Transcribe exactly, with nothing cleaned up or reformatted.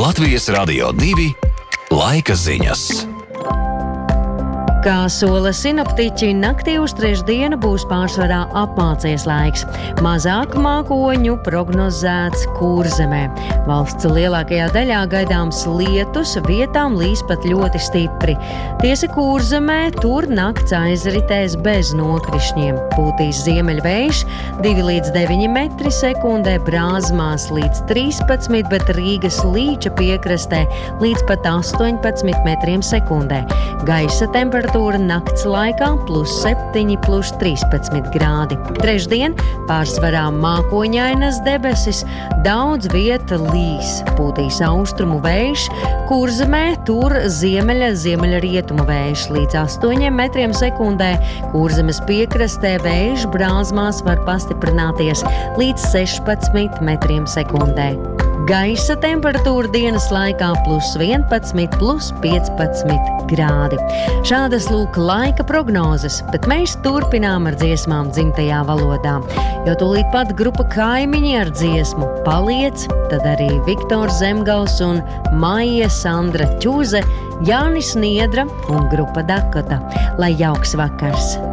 Latvijas Radio divi laika ziņas. Kā sola sinoptiķi, naktī uz trešdienu būs pārsvarā apmācies laiks. Mazāk mākoņu prognozēts Kurzemē. Valsts lielākajā daļā gaidāms lietus, vietām līs pat ļoti stipri. Tiesa Kurzemē, tur nakts aizritēs bez nokrišņiem. Pūtīs ziemeļvējš divi līdz deviņi metri sekundē, Brāzmās līdz trīspadsmit, bet Rīgas Līča piekrastē līdz pat astoņpadsmit metriem sekundē. Gaisa temperatūra nakts laikā plus septiņi, plus trīspadsmit grādi. Trešdien pārsvarā mākoņainas debesis, daudz vieta līs. Pūtīs austrumu vējš, Kurzemē tur ziemeļa, ziemeļa rietumu vējš līdz astoņiem metriem sekundē. Kurzemes piekrastē vējš Brāzmās var pastiprināties līdz sešpadsmit metriem sekundē. Gaisa temperatūra dienas laikā plus vienpadsmit, plus piecpadsmit grādi. Šādas lūk laika prognozes, bet mēs turpinām ar dziesmām dzimtajā valodā. Jo tūlīt pat grupa Kaimiņi ar dziesmu Paliec, tad arī Viktors Zemgals un Maija Sandra Ķuze, Jānis Niedra un grupa Dakota. Lai jauks vakars!